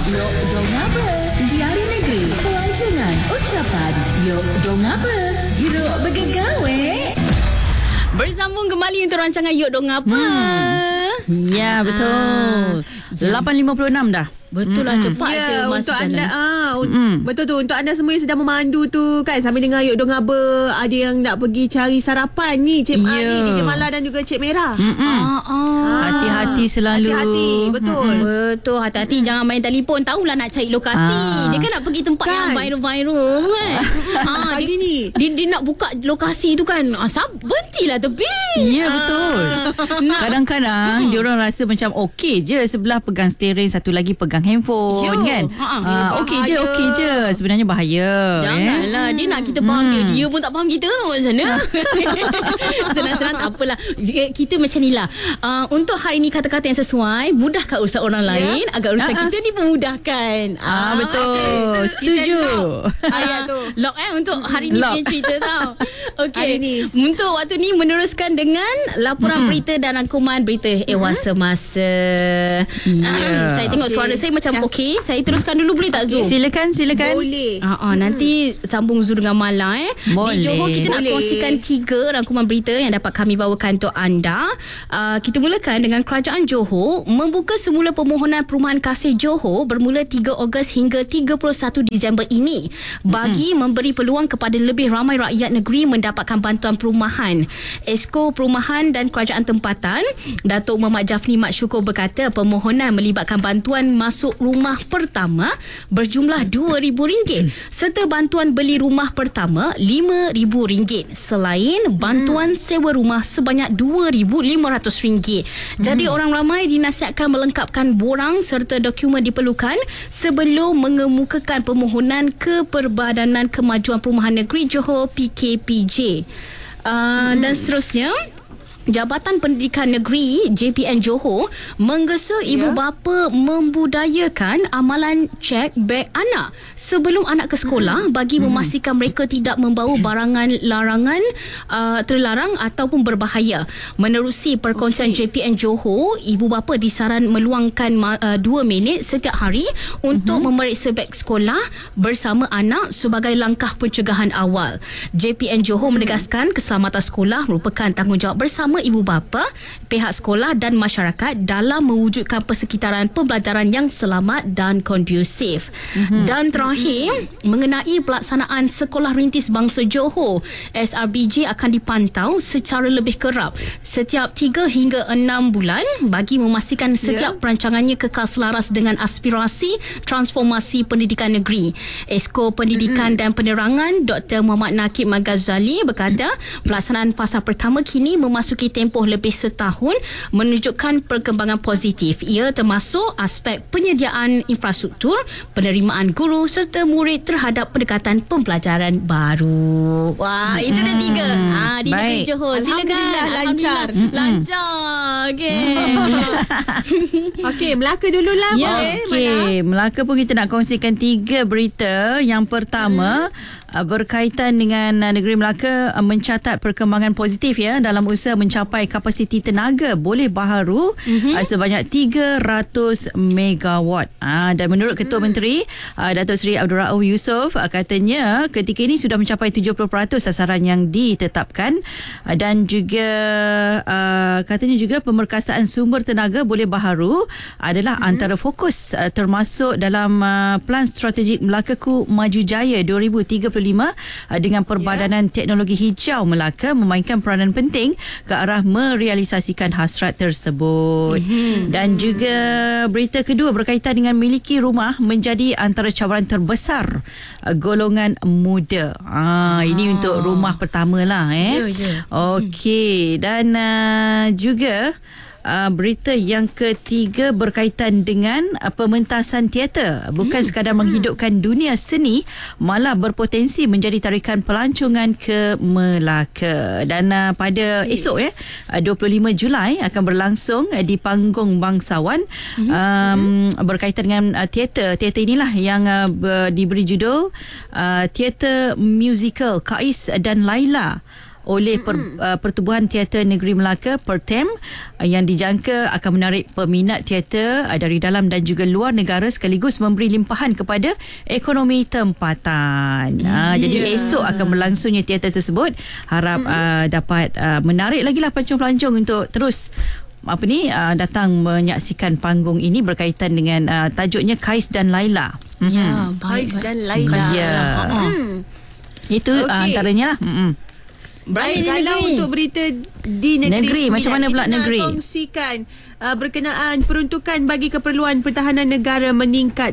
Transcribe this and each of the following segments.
Yok dong apa? Diari negeri, pelancongan, ucapan. Yok dong apa? Geruk bergegawe. Bersambung kembali untuk rancangan Yok Dong Apa. Ya, betul. 8.56 dah. Betul lah, cepat je Ya, masuk untuk anda jalan. betul tu, untuk anda semua yang sedang memandu tu kan, sambil dengar Yok Dong Apa, ada yang nak pergi cari sarapan ni, Cik Ya. ni, DJ Mala dan juga Cik Merah. Hati-hati selalu. Hati-hati, betul. Betul, hati-hati jangan main telefon. Tahulah nak cari lokasi. Dia kan nak pergi tempat yang Kan? viral-viral kan. Pagi ni. Dia nak buka lokasi tu kan. Berhentilah tepi. Ya, betul. Kadang-kadang diorang rasa macam okey je, sebelah pegang steering, satu lagi pegang handphone. Ya. Kan. Okey je. Sebenarnya bahaya. Janganlah. Dia nak kita faham dia. Dia pun tak faham kita tu macam mana. Senang-senang tak apalah. Kita macam ni lah. Untuk hari ni kata-kata yang sesuai, mudahkan urusan orang lain, agar urusan kita dipermudahkan. Betul. Setuju. Ayat tu. Lock untuk hari ni Lock. punya cerita tau. Hari Okey. ni. Untuk waktu ni meneruskan dengan laporan berita dan rangkuman berita Ewa semasa. Saya tengok suara saya macam okey. Saya teruskan dulu boleh tak Zul? Silakan. Boleh. Nanti sambung Zul dengan Mala Boleh. Di Johor kita nak Boleh. kongsikan 3 rangkuman berita yang dapat kami bawakan untuk anda. Kita mulakan dengan Kerajaan Johor membuka semula permohonan perumahan kasih Johor bermula 3 Ogos hingga 31 Disember ini bagi memberi peluang kepada lebih ramai rakyat negeri mendapatkan bantuan perumahan. Esko Perumahan dan Kerajaan Tempatan Datuk Muhammad Jafni Mat Syukur berkata permohonan melibatkan bantuan masuk rumah pertama berjumlah RM2,000 serta bantuan beli rumah pertama RM5,000 selain bantuan sewa rumah sebanyak RM2,500. Jadi orang ramai dinasihatkan melengkapkan borang serta dokumen diperlukan sebelum mengemukakan permohonan ke Perbadanan Kemajuan Perumahan Negeri Johor PKPJ. Dan seterusnya, Jabatan Pendidikan Negeri JPN Johor menggesa ibu bapa membudayakan amalan cek beg anak sebelum anak ke sekolah bagi memastikan mereka tidak membawa barangan larangan terlarang ataupun berbahaya. Menerusi perkongsian JPN Johor, ibu bapa disaran meluangkan 2 minit setiap hari untuk memeriksa beg sekolah bersama anak sebagai langkah pencegahan awal. JPN Johor menegaskan keselamatan sekolah merupakan tanggungjawab bersama ibu bapa, pihak sekolah dan masyarakat dalam mewujudkan persekitaran pembelajaran yang selamat dan kondusif. Dan terakhir, mengenai pelaksanaan Sekolah Rintis Bangsa Johor, SRBJ akan dipantau secara lebih kerap setiap 3 hingga 6 bulan bagi memastikan setiap perancangannya kekal selaras dengan aspirasi transformasi pendidikan negeri. Esko Pendidikan dan Penerangan Dr. Muhammad Nakib Magazali berkata pelaksanaan fasa pertama kini memasuki tempoh lebih setahun menunjukkan perkembangan positif. Ia termasuk aspek penyediaan infrastruktur, penerimaan guru serta murid terhadap pendekatan pembelajaran baru. Wah, itu dah 3. Di negeri Baik. Johor. Silakan. Alhamdulillah, lancar. Lancar. Okey. Okey, Melaka dululah. Ya. Boleh, Mala? Okey, Melaka pun kita nak kongsikan 3 berita. Yang pertama berkaitan dengan negeri Melaka mencatat perkembangan positif ya dalam usaha mencapai kapasiti tenaga boleh baharu sebanyak 300 megawatt. Dan menurut Ketua Menteri Datuk Seri Abdul Rauf Yusof katanya ketika ini sudah mencapai 70% sasaran yang ditetapkan dan juga katanya juga pemerkasaan sumber tenaga boleh baharu adalah antara fokus termasuk dalam Plan Strategik Melaka-Ku Maju Jaya 2035 dengan Perbadanan Teknologi Hijau Melaka memainkan peranan penting ke arah merealisasikan hasrat tersebut. Dan juga berita kedua berkaitan dengan miliki rumah menjadi antara cabaran terbesar golongan muda. Ini untuk rumah pertama lah. Ya. Okey, dan juga berita yang ketiga berkaitan dengan pementasan teater. Bukan sekadar menghidupkan dunia seni, malah berpotensi menjadi tarikan pelancongan ke Melaka. Dan pada esok 25 Julai akan berlangsung di panggung bangsawan berkaitan dengan teater. Teater inilah yang diberi judul Teater Musical Kais dan Laila oleh Pertubuhan Teater Negeri Melaka Pertem yang dijangka akan menarik peminat teater dari dalam dan juga luar negara sekaligus memberi limpahan kepada ekonomi tempatan. Jadi esok akan berlangsungnya teater tersebut. Harap dapat menarik lagi lah pelancong-pelancong untuk terus datang menyaksikan panggung ini berkaitan dengan tajuk Kais dan Laila. Ya, Kais baik. dan Laila. Ya. Itu antaranya lah. Baik, Beralih kalau negeri. untuk berita di negeri Sembilan, macam mana pula kita nak negeri? kongsikan berkenaan peruntukan bagi keperluan pertahanan negara meningkat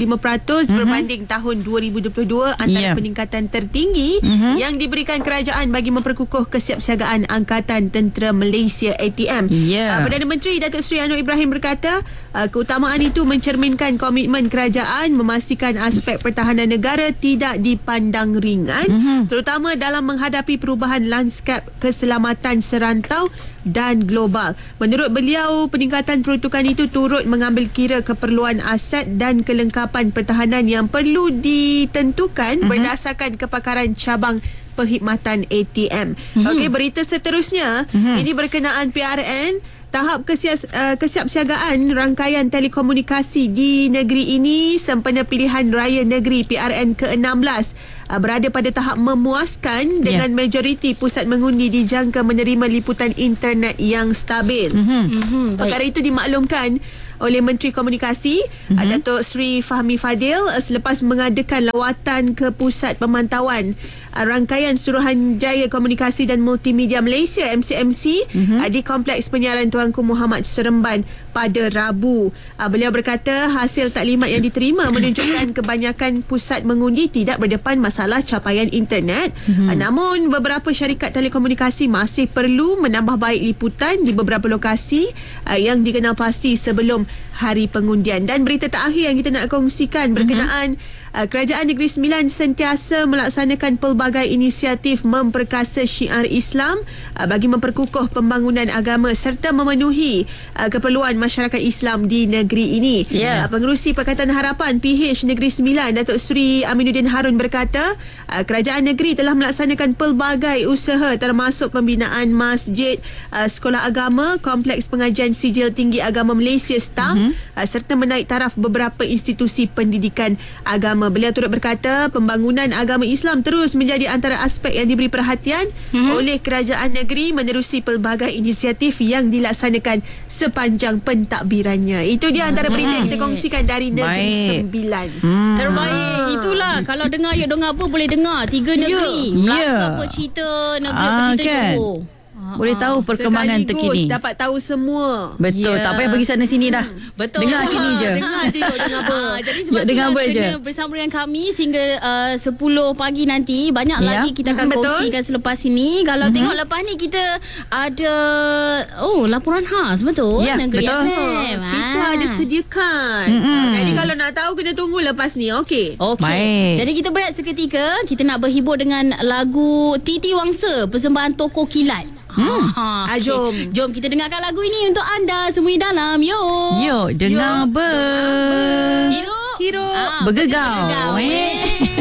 35% berbanding tahun 2022, antara peningkatan tertinggi yang diberikan kerajaan bagi memperkukuh kesiapsiagaan Angkatan Tentera Malaysia ATM. Perdana Menteri Datuk Seri Anwar Ibrahim berkata keutamaan itu mencerminkan komitmen kerajaan memastikan aspek pertahanan negara tidak dipandang ringan, terutama dalam menghadapi perubahan lanskap keselamatan serantau dan global. Menurut beliau, peningkatan peruntukan itu turut mengambil kira keperluan aset dan kelengkapan pertahanan yang perlu ditentukan berdasarkan kepakaran cabang perkhidmatan ATM. Okey, berita seterusnya ini berkenaan PRN. Tahap kesiapsiagaan rangkaian telekomunikasi di negeri ini sempena pilihan raya negeri PRN ke-16 berada pada tahap memuaskan dengan majoriti pusat mengundi dijangka menerima liputan internet yang stabil. Perkara itu dimaklumkan oleh Menteri Komunikasi Datuk Seri Fahmi Fadil selepas mengadakan lawatan ke Pusat Pemantauan Rangkaian Suruhanjaya Komunikasi dan Multimedia Malaysia MCMC di Kompleks Penyiaran Tuanku Muhammad Seremban pada Rabu. Beliau berkata hasil taklimat yang diterima menunjukkan kebanyakan pusat mengundi tidak berdepan masalah capaian internet. Namun beberapa syarikat telekomunikasi masih perlu menambah baik liputan di beberapa lokasi yang dikenal pasti sebelum hari pengundian. Dan berita terakhir yang kita nak kongsikan berkenaan Kerajaan Negeri Sembilan sentiasa melaksanakan pelbagai inisiatif memperkasa syiar Islam bagi memperkukuh pembangunan agama serta memenuhi keperluan masyarakat Islam di negeri ini. Pengerusi Pakatan Harapan PH Negeri Sembilan Datuk Seri Aminuddin Harun berkata kerajaan negeri telah melaksanakan pelbagai usaha termasuk pembinaan masjid, sekolah agama, kompleks pengajian sijil tinggi agama Malaysia STAM serta menaik taraf beberapa institusi pendidikan agama. Beliau turut berkata pembangunan agama Islam terus menjadi antara aspek yang diberi perhatian oleh kerajaan negeri menerusi pelbagai inisiatif yang dilaksanakan sepanjang pentadbirannya. Itu dia antara berita yang kita kongsikan dari Negeri Sembilan. Terbaik. Itulah kalau dengar Yuk Dong Apa boleh dengar tiga negeri. Melaka apa cerita negeri apa cerita Johor. Boleh tahu perkembangan terkini. Dapat tahu semua. Betul, tak payah pergi sana sini dah. Betul. Dengar sini je. Dengar je Yuk Dong Apa. Jadi sebab dengar tu apa je. kena bersama dengan kami sehingga 10 pagi nanti. Banyak lagi kita akan kongsikan selepas ini. Kalau tengok lepas ni kita ada laporan khas. Betul? Negeri betul. FM. Kita ada sediakan. Jadi kalau nak tahu kena tunggu lepas ni. Okey. Baik. Jadi kita berehat seketika. Kita nak berhibur dengan lagu Titi Wangsa, persembahan Toko Kilat. Jom. Jom kita dengarkan lagu ini untuk anda semua dalam. Yuk dengar Yuk. ber. Hirup. Bergegau.